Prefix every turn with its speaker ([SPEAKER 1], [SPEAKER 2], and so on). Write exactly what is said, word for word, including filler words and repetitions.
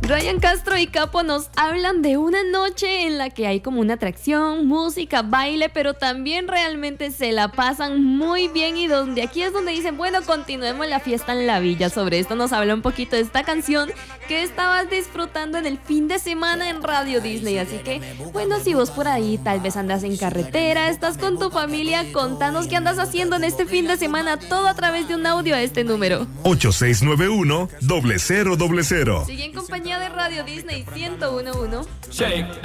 [SPEAKER 1] Ryan Castro y Capo nos hablan de una noche en la que hay como una atracción, música, baile, pero también realmente se la pasan muy bien y donde aquí es donde dicen, bueno, continuemos la fiesta en la villa. Sobre esto nos habla un poquito de esta canción que estabas disfrutando en el fin de semana en Radio Disney. Así que, bueno, si vos por ahí tal vez andas en carretera, estás con tu familia, contanos qué andas haciendo en este fin de semana, todo a través de un audio a este número.
[SPEAKER 2] ocho seis nueve uno, cero cero cero cero.
[SPEAKER 1] Sigue en compañía de Radio Disney ciento uno punto uno.
[SPEAKER 3] Shake.